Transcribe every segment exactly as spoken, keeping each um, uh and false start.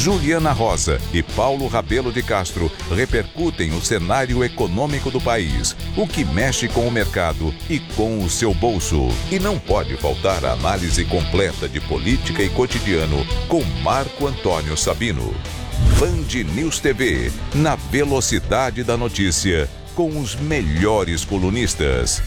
Juliana Rosa e Paulo Rabelo de Castro repercutem o cenário econômico do país, o que mexe com o mercado e com o seu bolso. E não pode faltar a análise completa de política e cotidiano com Marco Antônio Sabino. Band News T V, na velocidade da notícia, com os melhores colunistas.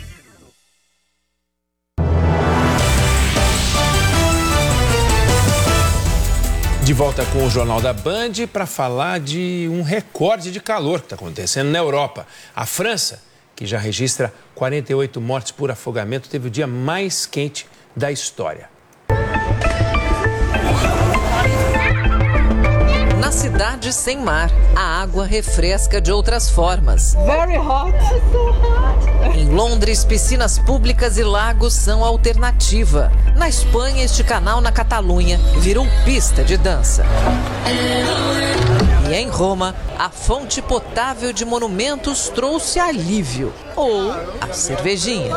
De volta com o Jornal da Band para falar de um recorde de calor que está acontecendo na Europa. A França, que já registra quarenta e oito mortes por afogamento, teve o dia mais quente da história. Na cidade sem mar, a água refresca de outras formas. Very hot. Em Londres, piscinas públicas e lagos são a alternativa. Na Espanha, este canal na Catalunha virou pista de dança. E em Roma, a fonte potável de Monumentos trouxe alívio. Ou a cervejinha.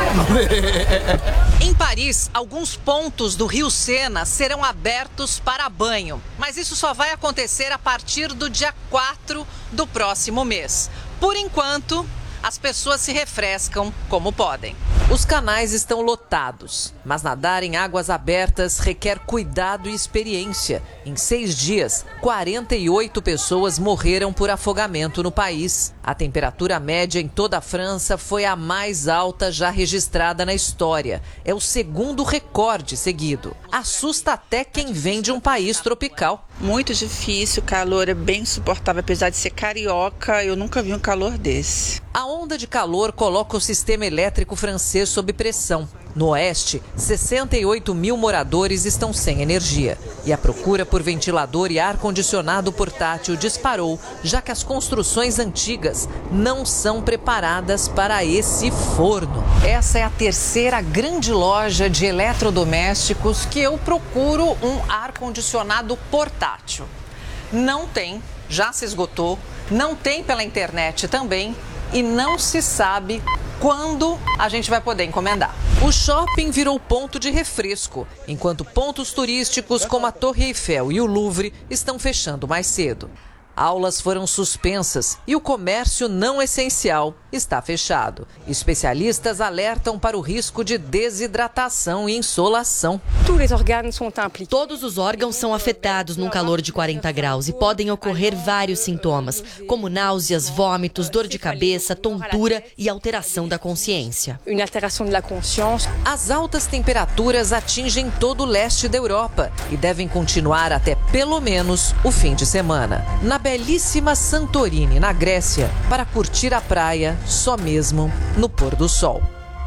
Em Paris, alguns pontos do Rio Sena serão abertos para banho. Mas isso só vai acontecer a partir do dia quatro do próximo mês. Por enquanto, as pessoas se refrescam como podem. Os canais estão lotados, mas nadar em águas abertas requer cuidado e experiência. Em seis dias, quarenta e oito pessoas morreram por afogamento no país. A temperatura média em toda a França foi a mais alta já registrada na história. É o segundo recorde seguido. Assusta até quem vem de um país tropical. Muito difícil, o calor é bem insuportável. Apesar de ser carioca, eu nunca vi um calor desse. A onda de calor coloca o sistema elétrico francês sob pressão. No oeste, sessenta e oito mil moradores estão sem energia. E a procura por ventilador e ar-condicionado portátil disparou, já que as construções antigas não são preparadas para esse forno. Essa é a terceira grande loja de eletrodomésticos que eu procuro um ar-condicionado portátil. Não tem, já se esgotou, não tem pela internet também. E não se sabe quando a gente vai poder encomendar. O shopping virou ponto de refresco, enquanto pontos turísticos como a Torre Eiffel e o Louvre estão fechando mais cedo. Aulas foram suspensas e o comércio não essencial está fechado. Especialistas alertam para o risco de desidratação e insolação. Todos os órgãos são afetados num calor de quarenta graus e podem ocorrer vários sintomas, como náuseas, vômitos, dor de cabeça, tontura e alteração da consciência. As altas temperaturas atingem todo o leste da Europa e devem continuar até pelo menos o fim de semana. Na belíssima Santorini, na Grécia, para curtir a praia só mesmo no pôr do sol.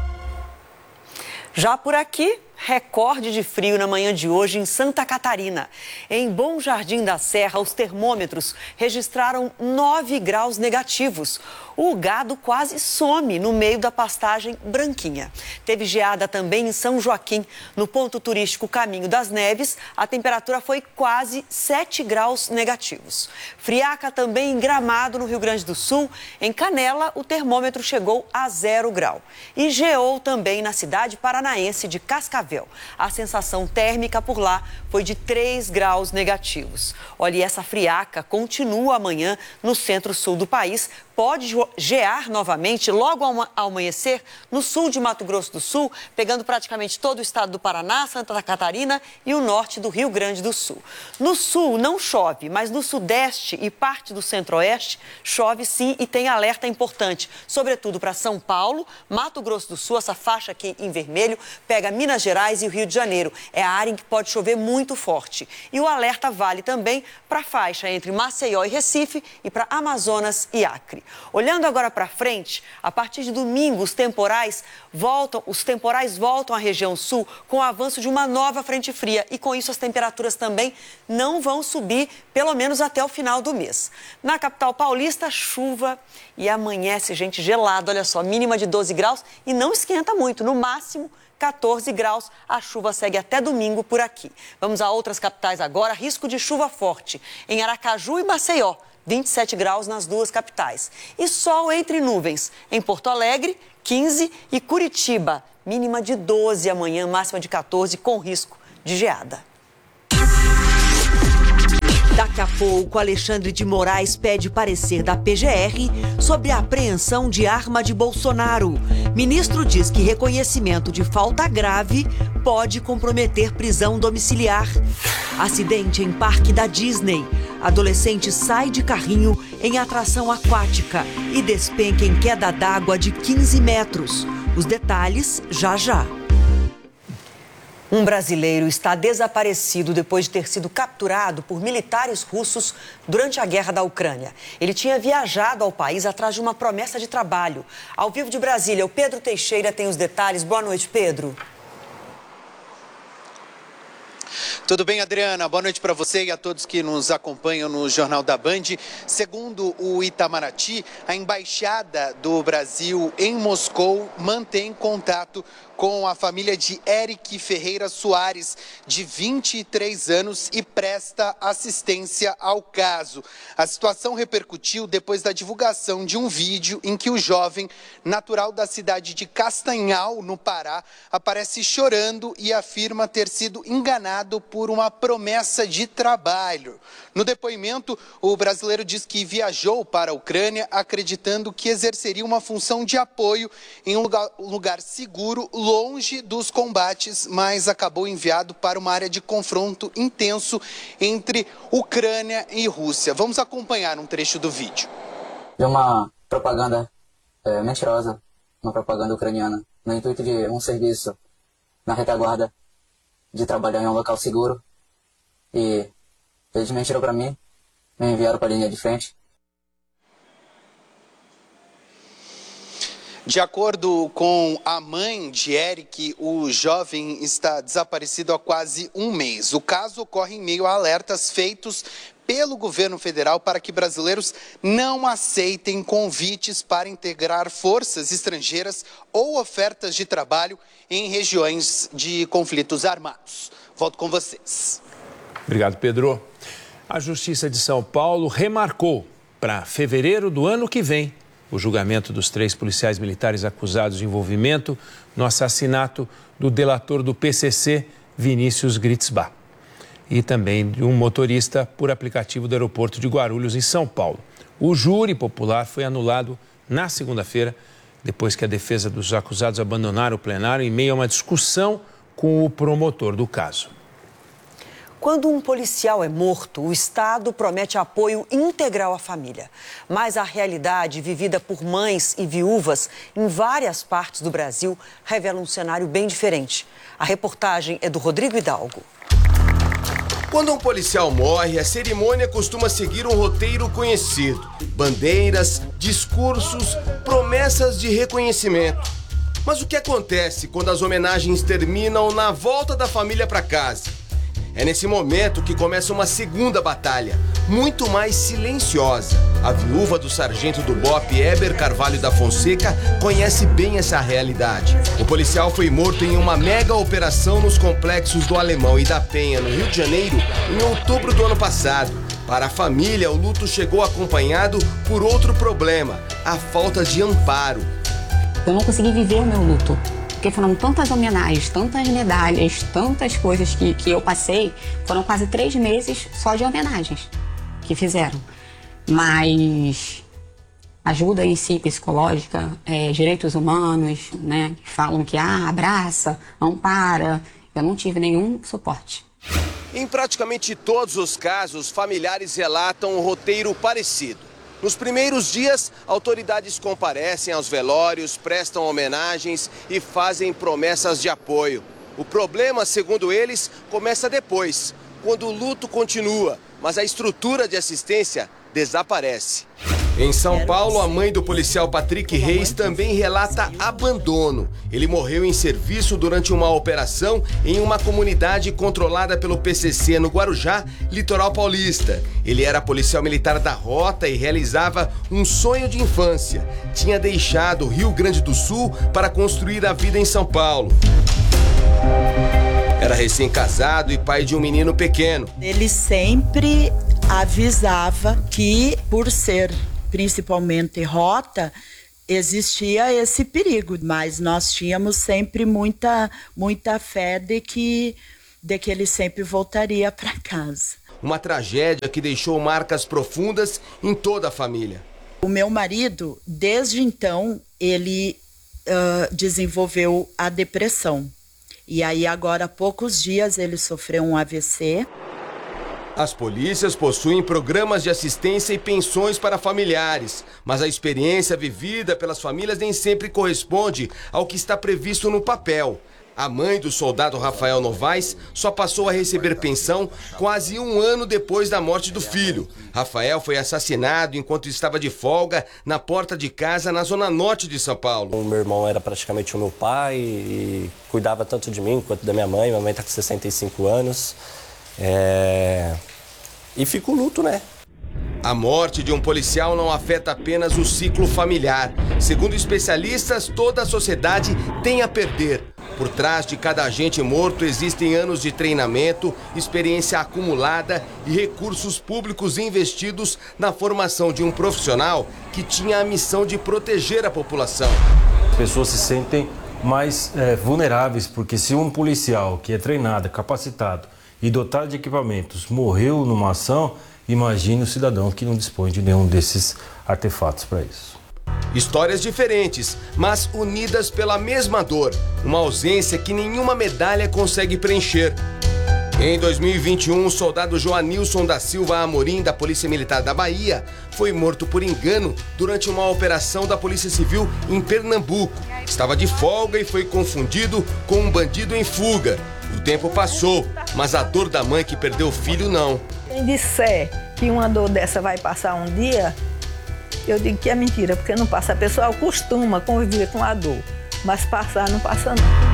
Já por aqui, recorde de frio na manhã de hoje em Santa Catarina. Em Bom Jardim da Serra, os termômetros registraram nove graus negativos. O gado quase some no meio da pastagem branquinha. Teve geada também em São Joaquim. No ponto turístico Caminho das Neves, a temperatura foi quase sete graus negativos. Friaca também em Gramado, no Rio Grande do Sul. Em Canela, o termômetro chegou a zero grau. E geou também na cidade paranaense de Cascavel. A sensação térmica por lá foi de três graus negativos. Olha, e essa friaca continua amanhã no centro-sul do país. Pode gear novamente logo ao amanhecer no sul de Mato Grosso do Sul, pegando praticamente todo o estado do Paraná, Santa Catarina e o norte do Rio Grande do Sul. No sul não chove, mas no sudeste e parte do centro-oeste chove sim e tem alerta importante, sobretudo para São Paulo, Mato Grosso do Sul, essa faixa aqui em vermelho, pega Minas Gerais e o Rio de Janeiro. É a área em que pode chover muito forte. E o alerta vale também para a faixa entre Maceió e Recife e para Amazonas e Acre. Olhando agora para frente, a partir de domingo os temporais voltam, os temporais voltam à região sul com o avanço de uma nova frente fria e com isso as temperaturas também não vão subir, pelo menos até o final do mês. Na capital paulista, chuva e amanhece, gente, gelado, olha só, mínima de doze graus e não esquenta muito, no máximo quatorze graus, a chuva segue até domingo por aqui. Vamos a outras capitais agora, risco de chuva forte em Aracaju e Maceió. vinte e sete graus nas duas capitais. E sol entre nuvens em Porto Alegre, quinze, e Curitiba, mínima de doze amanhã, máxima de quatorze, com risco de geada. pouco, Alexandre de Moraes pede parecer da P G R sobre a apreensão de arma de Bolsonaro. Ministro diz que reconhecimento de falta grave pode comprometer prisão domiciliar. Acidente em parque da Disney. Adolescente sai de carrinho em atração aquática e despenca em queda d'água de quinze metros. Os detalhes já já. Um brasileiro está desaparecido depois de ter sido capturado por militares russos durante a guerra da Ucrânia. Ele tinha viajado ao país atrás de uma promessa de trabalho. Ao vivo de Brasília, o Pedro Teixeira tem os detalhes. Boa noite, Pedro. Tudo bem, Adriana? Boa noite para você e a todos que nos acompanham no Jornal da Band. Segundo o Itamaraty, a Embaixada do Brasil em Moscou mantém contato com a família de Eric Ferreira Soares, de vinte e três anos, e presta assistência ao caso. A situação repercutiu depois da divulgação de um vídeo em que o jovem, natural da cidade de Castanhal, no Pará, aparece chorando e afirma ter sido enganado por uma promessa de trabalho. No depoimento, o brasileiro diz que viajou para a Ucrânia acreditando que exerceria uma função de apoio em um lugar, um lugar seguro, longe dos combates, mas acabou enviado para uma área de confronto intenso entre Ucrânia e Rússia. Vamos acompanhar um trecho do vídeo. É uma propaganda é, mentirosa, uma propaganda ucraniana, no intuito de um serviço na retaguarda, de trabalhar em um local seguro, e eles mentiram para mim, me enviaram para a linha de frente. De acordo com a mãe de Eric, o jovem está desaparecido há quase um mês. O caso ocorre em meio a alertas feitos pelo governo federal para que brasileiros não aceitem convites para integrar forças estrangeiras ou ofertas de trabalho em regiões de conflitos armados. Volto com vocês. Obrigado, Pedro. A Justiça de São Paulo remarcou para fevereiro do ano que vem o julgamento dos três policiais militares acusados de envolvimento no assassinato do delator do P C C, Vinícius Gritzbach, e também de um motorista por aplicativo do aeroporto de Guarulhos, em São Paulo. O júri popular foi anulado na segunda-feira, depois que a defesa dos acusados abandonaram o plenário em meio a uma discussão com o promotor do caso. Quando um policial é morto, o Estado promete apoio integral à família. Mas a realidade vivida por mães e viúvas em várias partes do Brasil revela um cenário bem diferente. A reportagem é do Rodrigo Hidalgo. Quando um policial morre, a cerimônia costuma seguir um roteiro conhecido. Bandeiras, discursos, promessas de reconhecimento. Mas o que acontece quando as homenagens terminam na volta da família para casa? É nesse momento que começa uma segunda batalha, muito mais silenciosa. A viúva do sargento do B O P, Heber Carvalho da Fonseca, conhece bem essa realidade. O policial foi morto em uma mega operação nos complexos do Alemão e da Penha, no Rio de Janeiro, em outubro do ano passado. Para a família, o luto chegou acompanhado por outro problema, a falta de amparo. Eu não consegui viver o meu luto. Porque foram tantas homenagens, tantas medalhas, tantas coisas que, que eu passei. Foram quase três meses só de homenagens que fizeram. Mas ajuda em si psicológica, é, direitos humanos, né? Que falam que ah, abraça, ampara. Eu não tive nenhum suporte. Em praticamente todos os casos, familiares relatam um roteiro parecido. Nos primeiros dias, autoridades comparecem aos velórios, prestam homenagens e fazem promessas de apoio. O problema, segundo eles, começa depois, quando o luto continua, mas a estrutura de assistência desaparece. Em São Paulo, a mãe do policial Patrick Reis também relata abandono. Ele morreu em serviço durante uma operação em uma comunidade controlada pelo P C C no Guarujá, litoral paulista. Ele era policial militar da rota e realizava um sonho de infância. Tinha deixado o Rio Grande do Sul para construir a vida em São Paulo. Era recém-casado e pai de um menino pequeno. Ele sempre avisava que, por ser principalmente rota, existia esse perigo, mas nós tínhamos sempre muita, muita fé de que, de que ele sempre voltaria para casa. Uma tragédia que deixou marcas profundas em toda a família. O meu marido, desde então, ele uh, desenvolveu a depressão. E aí agora há poucos dias ele sofreu um A V C. As polícias possuem programas de assistência e pensões para familiares, mas a experiência vivida pelas famílias nem sempre corresponde ao que está previsto no papel. A mãe do soldado Rafael Novaes só passou a receber pensão quase um ano depois da morte do filho. Rafael foi assassinado enquanto estava de folga na porta de casa na zona norte de São Paulo. O meu irmão era praticamente o meu pai e cuidava tanto de mim quanto da minha mãe. Minha mãe está com sessenta e cinco anos. É... E fica o luto, né? A morte de um policial não afeta apenas o ciclo familiar. Segundo especialistas, toda a sociedade tem a perder. Por trás de cada agente morto existem anos de treinamento, experiência acumulada e recursos públicos investidos na formação de um profissional que tinha a missão de proteger a população. As pessoas se sentem mais é, vulneráveis, porque se um policial que é treinado, capacitado e dotado de equipamentos morreu numa ação, imagine o cidadão que não dispõe de nenhum desses artefatos para isso. Histórias diferentes, mas unidas pela mesma dor, uma ausência que nenhuma medalha consegue preencher. Em dois mil e vinte e um, o soldado Joanilson da Silva Amorim, da Polícia Militar da Bahia, foi morto por engano durante uma operação da Polícia Civil em Pernambuco. Estava de folga e foi confundido com um bandido em fuga. O tempo passou, mas a dor da mãe que perdeu o filho não. Quem disser que uma dor dessa vai passar um dia, eu digo que é mentira, porque não passa. A pessoa acostuma conviver com a dor, mas passar não passa não.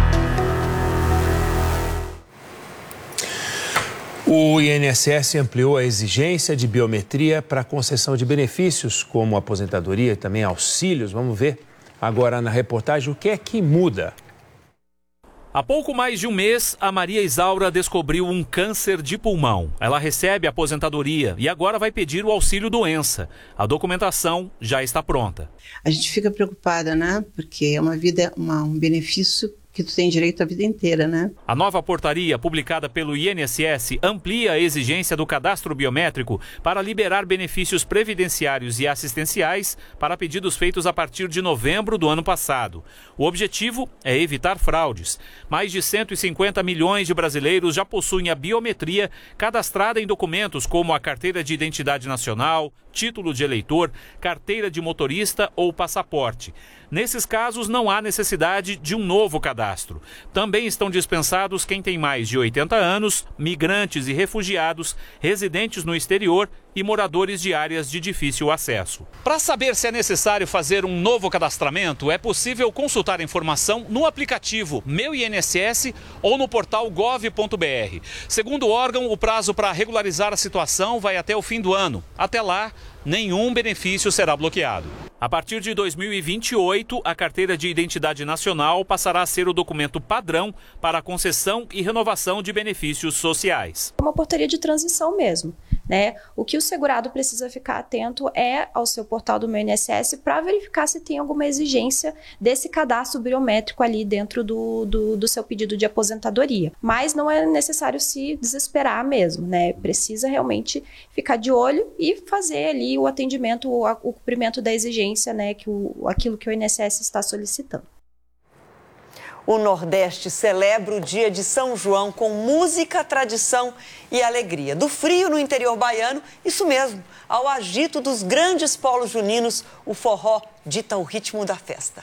O I N S S ampliou a exigência de biometria para a concessão de benefícios, como aposentadoria e também auxílios. Vamos ver agora na reportagem o que é que muda. Há pouco mais de um mês, a Maria Isaura descobriu um câncer de pulmão. Ela recebe a aposentadoria e agora vai pedir o auxílio doença. A documentação já está pronta. A gente fica preocupada, né? Porque é uma vida, uma, um benefício que tu tem direito a vida inteira, né? A nova portaria publicada pelo I N S S amplia a exigência do cadastro biométrico para liberar benefícios previdenciários e assistenciais para pedidos feitos a partir de novembro do ano passado. O objetivo é evitar fraudes. Mais de cento e cinquenta milhões de brasileiros já possuem a biometria cadastrada em documentos como a carteira de identidade nacional, título de eleitor, carteira de motorista ou passaporte. Nesses casos, não há necessidade de um novo cadastro. Também estão dispensados quem tem mais de oitenta anos, migrantes e refugiados, residentes no exterior e moradores de áreas de difícil acesso. Para saber se é necessário fazer um novo cadastramento, é possível consultar a informação no aplicativo Meu I N S S ou no portal gov ponto br. Segundo o órgão, o prazo para regularizar a situação vai até o fim do ano. Até lá, nenhum benefício será bloqueado. A partir de dois mil e vinte e oito, a carteira de identidade nacional passará a ser o documento padrão para a concessão e renovação de benefícios sociais. É uma portaria de transição mesmo, né? O que o segurado precisa ficar atento é ao seu portal do Meu I N S S para verificar se tem alguma exigência desse cadastro biométrico ali dentro do, do, do seu pedido de aposentadoria. Mas não é necessário se desesperar mesmo, né? Precisa realmente ficar de olho e fazer ali o atendimento, o, o cumprimento da exigência, né, que o, aquilo que o I N S S está solicitando. O Nordeste celebra o dia de São João com música, tradição e alegria. Do frio no interior baiano, isso mesmo, ao agito dos grandes polos juninos, o forró dita o ritmo da festa.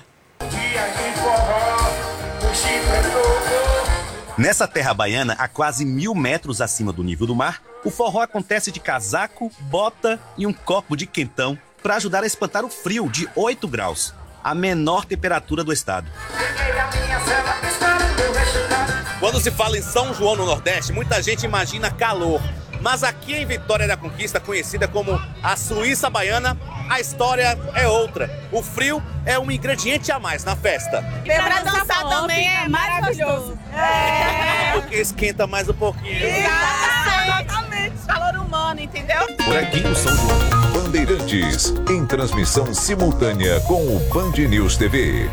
Nessa terra baiana, a quase mil metros acima do nível do mar, o forró acontece de casaco, bota e um copo de quentão para ajudar a espantar o frio de oito graus, a menor temperatura do estado. Quando se fala em São João no Nordeste, muita gente imagina calor. Mas aqui em Vitória da Conquista, conhecida como a Suíça Baiana, a história é outra. O frio é um ingrediente a mais na festa. E pra dançar também é maravilhoso. É. Porque esquenta mais um pouquinho. Exatamente. Calor humano, entendeu? Por aqui no São João. Bandeirantes, em transmissão simultânea com o Band News T V.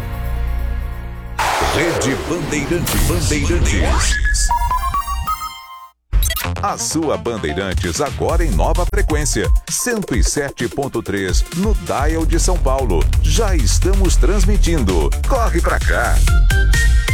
Rede Bandeirantes. Bandeirantes. A sua Bandeirantes agora em nova frequência, cento e sete ponto três no Dial de São Paulo. Já estamos transmitindo. Corre pra cá!